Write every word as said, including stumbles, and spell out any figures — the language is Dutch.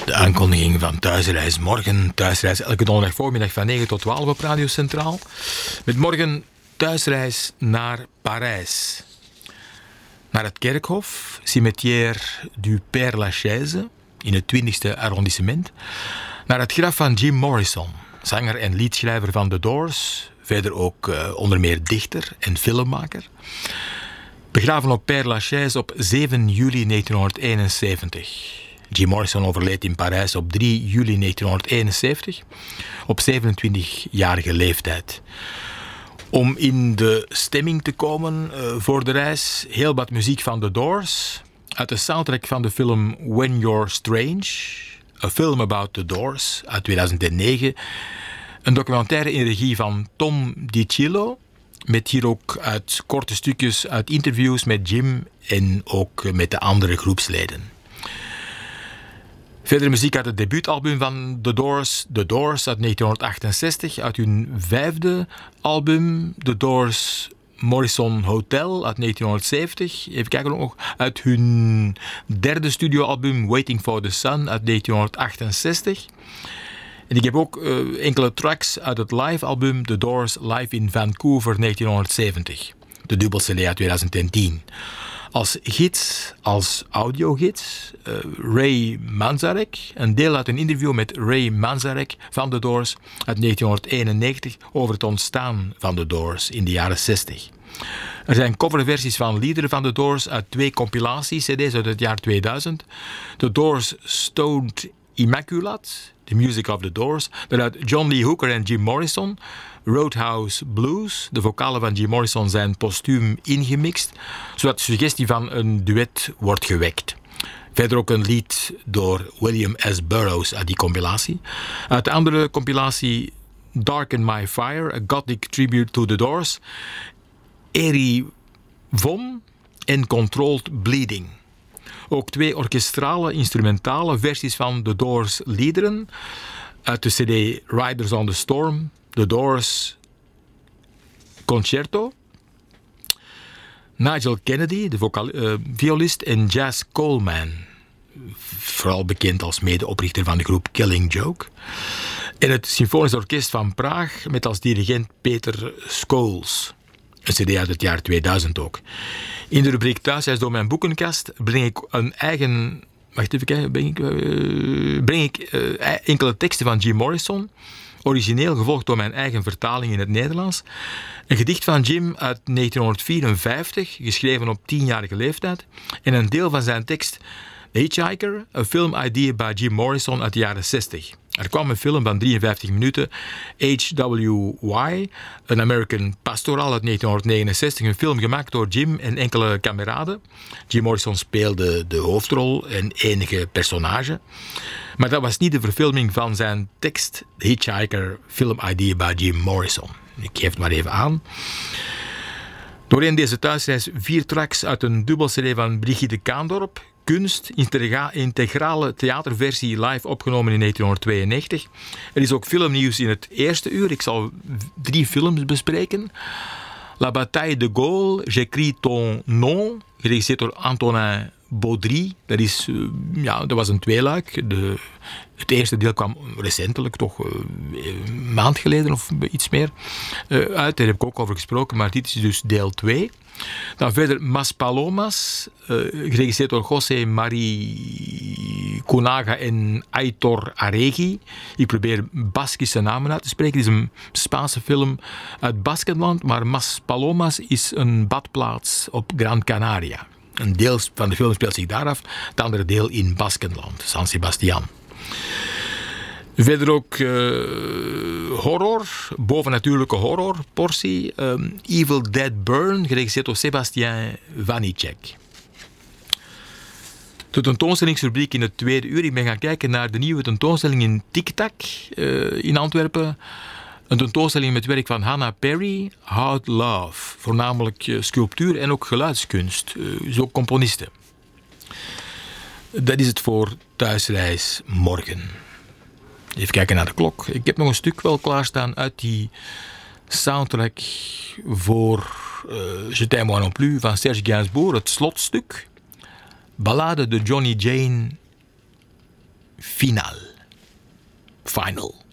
De aankondiging van Thuisreis morgen. Thuisreis elke donderdag voormiddag van negen tot twaalf op Radio Centraal. Met morgen Thuisreis naar Parijs. Naar het kerkhof, Cimetière du Père Lachaise, in het twintigste arrondissement. Naar het graf van Jim Morrison, zanger en liedschrijver van The Doors. Verder ook uh, onder meer dichter en filmmaker. Begraven op Père Lachaise op zeven juli negentienhonderdeenenzeventig. Jim Morrison overleed in Parijs op drie juli negentienhonderdeenenzeventig, op zevenentwintigjarige leeftijd. Om in de stemming te komen uh, voor de reis, heel wat muziek van The Doors, uit de soundtrack van de film When You're Strange, A Film About The Doors uit tweeduizend negen, een documentaire in regie van Tom DiCillo, met hier ook uit korte stukjes uit interviews met Jim en ook met de andere groepsleden. Verder muziek uit het debuutalbum van The Doors, The Doors uit negentienhonderdachtenzestig, uit hun vijfde album, The Doors Morrison Hotel uit negentienhonderdzeventig. Even kijken ook nog, uit hun derde studioalbum Waiting for the Sun uit negentienhonderdachtenzestig. En ik heb ook uh, enkele tracks uit het live-album The Doors Live in Vancouver negentienhonderdzeventig. De dubbel-C D uit tweeduizend tien. Als gids, als audiogids, uh, Ray Manzarek. Een deel uit een interview met Ray Manzarek van The Doors uit negentienhonderdeenennegentig over het ontstaan van The Doors in de jaren zestig. Er zijn coverversies van liederen van The Doors uit twee compilatie-C D's uit het jaar tweeduizend. The Doors Stoned Immaculate, The Music of the Doors, waaruit John Lee Hooker en Jim Morrison. Roadhouse Blues, de vocalen van Jim Morrison zijn postuum ingemixt, zodat de suggestie van een duet wordt gewekt. Verder ook een lied door William S. Burroughs uit die compilatie. Uit de andere compilatie Darken My Fire, A Gothic Tribute to the Doors, Eri Von en Controlled Bleeding. Ook twee orkestrale, instrumentale versies van The Doors liederen uit de C D Riders on the Storm, The Doors Concerto. Nigel Kennedy, de vocal, uh, violist, en Jazz Coleman, vooral bekend als medeoprichter van de groep Killing Joke. En het Symfonisch Orkest van Praag met als dirigent Peter Scholes. Een cd uit het jaar tweeduizend ook. In de rubriek Thuisreis door mijn boekenkast breng ik een eigen... Wacht even kijken. Breng ik, uh, breng ik uh, enkele teksten van Jim Morrison. Origineel gevolgd door mijn eigen vertaling in het Nederlands. Een gedicht van Jim uit negentienhonderdvierenvijftig, geschreven op tienjarige leeftijd. En een deel van zijn tekst, The Hitchhiker, een film-idea bij Jim Morrison uit de jaren zestig. Er kwam een film van drieënvijftig minuten, H W Y, een American Pastoral uit negentienhonderdnegenenzestig, een film gemaakt door Jim en enkele kameraden. Jim Morrison speelde de hoofdrol en enige personage. Maar dat was niet de verfilming van zijn tekst, The Hitchhiker, film idea bij Jim Morrison. Ik geef het maar even aan. Doorheen deze thuisreis vier tracks uit een dubbel-C D van Brigitte Kaandorp. Kunst, integrale theaterversie live opgenomen in negentienhonderdtweeënnegentig. Er is ook filmnieuws in het eerste uur. Ik zal drie films bespreken. La Bataille de Gaulle, J'écris ton nom, geregisseerd door Antonin Baudry. Dat, is, uh, ja, dat was een tweeluik. De, het eerste deel kwam recentelijk, toch uh, een maand geleden of iets meer uh, uit. Daar heb ik ook over gesproken, maar dit is dus deel twee. Dan verder Mas Palomas, uh, geregisseerd door José Mari Cunaga en Aitor Aregi. Ik probeer Baskische namen uit te spreken. Het is een Spaanse film uit Baskenland, maar Mas Palomas is een badplaats op Gran Canaria. Een deel van de film speelt zich daar af, het andere deel in Baskenland, San Sebastián. Verder ook uh, horror, bovennatuurlijke horror, portie. Um, Evil Dead Burn, geregisseerd door Sebastian Vanicek. De tentoonstellingsrubriek in het tweede uur. Ik ben gaan kijken naar de nieuwe tentoonstelling in Tic-Tac uh, in Antwerpen. Een tentoonstelling met werk van Hannah Perry, Hard Love. Voornamelijk uh, sculptuur en ook geluidskunst. Uh, zo componisten. Dat is het voor Thuisreis morgen. Even kijken naar de klok. Ik heb nog een stuk wel klaarstaan uit die soundtrack voor uh, Je t'aime moi non plus van Serge Gainsbourg. Het slotstuk. Ballade de Johnny Jane Final. Final.